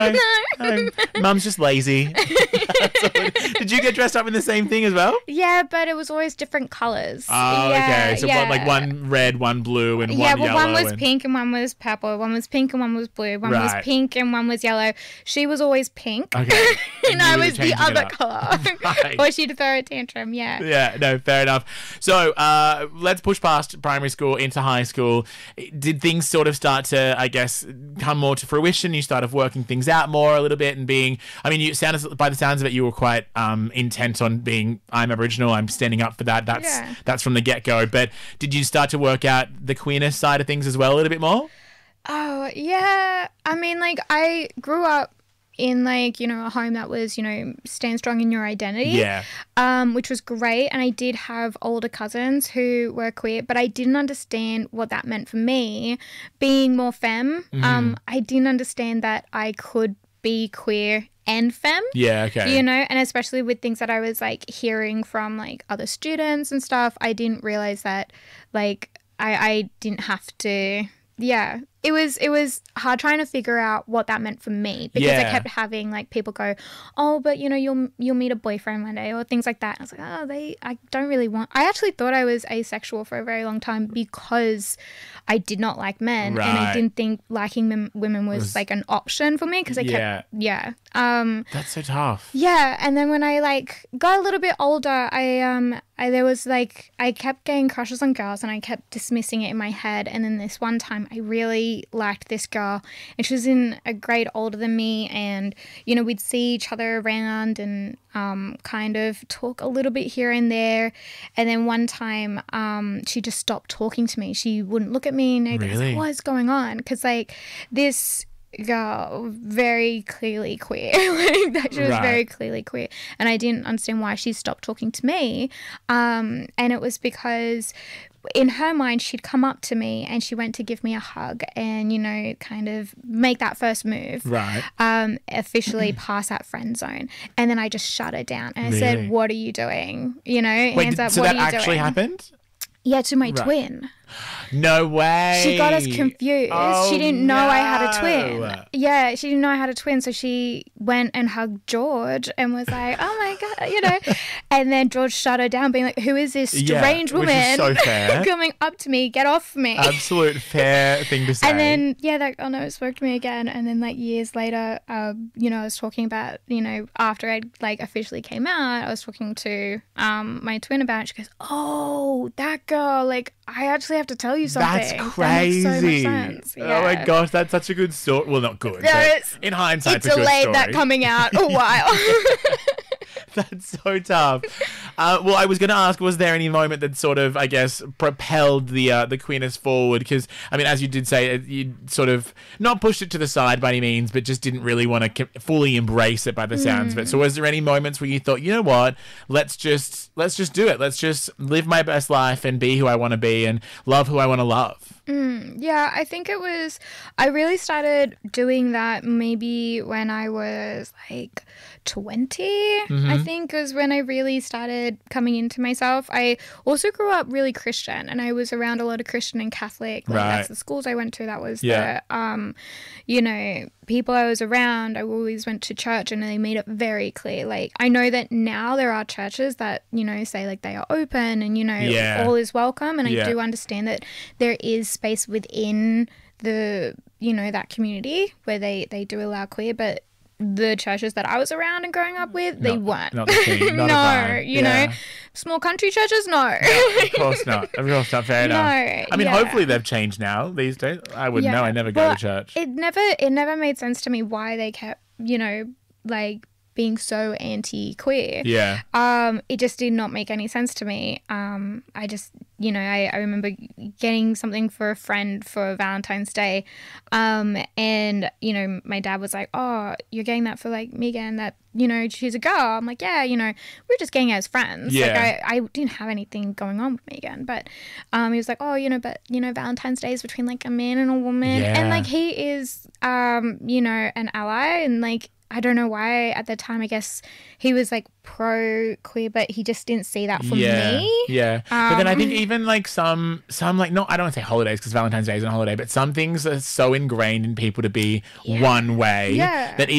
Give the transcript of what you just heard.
Mum's just lazy. Did you get dressed up in the same thing as well? Yeah, but it was always different colours. Oh, okay. So like one red, one blue, and one yellow. One was pink and one was purple. One was pink and one was blue. One was pink and one was yellow. She was always pink. Okay. And I was the other colour. Right. Or she'd throw a tantrum, yeah. Yeah, no, fair enough. So let's push past primary school into high school. Did things sort of start to, I guess, come more to fruition? You started working things out more a little bit and being, I mean, by the sounds of it, you were quite intent on being, I'm Aboriginal, I'm standing up for that. That's from the get-go. But did you start to work out the queerness side of things as well a little bit more? Oh, yeah. I mean, like, I grew up in, like, you know, a home that was, you know, stand strong in your identity. Yeah. Which was great. And I did have older cousins who were queer, but I didn't understand what that meant for me. Being more femme, I didn't understand that I could be queer and femme. Yeah, okay. You know, and especially with things that I was, like, hearing from, like, other students and stuff, I didn't realize that, like, I didn't have to... Yeah, it was hard trying to figure out what that meant for me because I kept having like people go, oh, but you know you'll meet a boyfriend one day or things like that. And I was like, I don't really want. I actually thought I was asexual for a very long time because I did not like men and I didn't think liking women was like an option for me because I kept that's so tough. Yeah, and then when I like got a little bit older, there was like I kept getting crushes on girls and I kept dismissing it in my head. And then this one time I really liked this girl and she was in a grade older than me and, you know, we'd see each other around and kind of talk a little bit here and there. And then one time she just stopped talking to me. She wouldn't look at me and I was like, what is going on? Because like this girl very clearly queer like that she was very clearly queer and I didn't understand why she stopped talking to me and it was because in her mind she'd come up to me and she went to give me a hug and, you know, kind of make that first move officially pass that friend zone, and then I just shut her down and I said, what are you doing, you know? Hands up. So what that are you actually doing? happened? Yeah, to my twin. No way. She got us confused. Oh, she didn't know I had a twin. Yeah, she didn't know I had a twin. So she went and hugged George and was like, oh my God, you know. And then George shut her down being like, who is this strange woman which is so fair. coming up to me? Get off me. Absolute fair thing to say. And then, that girl never spoke to me again. And then like years later, you know, I was talking about, you know, after I like officially came out, I was talking to my twin about it. She goes, oh, that girl, like I actually have to tell you something. That's crazy. That makes so much sense. Yeah. Oh my gosh, that's such a good story. Well, not good. But in hindsight, it it's a good delayed story. that coming out a while. That's so tough. Well, I was going to ask, was there any moment that sort of, I guess, propelled the queerness forward? Because, I mean, as you did say, you sort of not pushed it to the side by any means, but just didn't really want to fully embrace it by the sounds of it. So was there any moments where you thought, you know what, let's just do it. Let's just live my best life and be who I want to be and love who I want to love? Yeah, I think I really started doing that maybe when I was like 20, I think was when I really started coming into myself. I also grew up really Christian and I was around a lot of Christian and Catholic. Like that's the schools I went to. That was the, you know, people I was around. I always went to church and they made it very clear. Like I know that now there are churches that, you know, say like they are open and, you know, all is welcome. And I do understand that there is space within the, you know, that community where they do allow queer, but the churches that I was around and growing up with, they weren't. Not the thing. Not no, you know, small country churches, no. Of course not. Of course not. Fair enough. I mean, hopefully they've changed now these days. I wouldn't know. I never go to church. It never made sense to me why they kept, you know, like being so anti-queer. It just did not make any sense to me. I just, you know, I remember getting something for a friend for Valentine's Day, and, you know, my dad was like, oh, you're getting that for, like, Megan, that, you know, she's a girl. I'm like, yeah, you know, we're just getting as friends. Like, I didn't have anything going on with Megan, but he was like, oh, you know, but, you know, Valentine's Day is between, like, a man and a woman. And, like, he is, you know, an ally and, like, I don't know why at the time. I guess he was like pro queer, but he just didn't see that from me. Yeah. But then I think even like some like, not, I don't want to say holidays because Valentine's Day isn't a holiday, but some things are so ingrained in people to be one way Yeah. that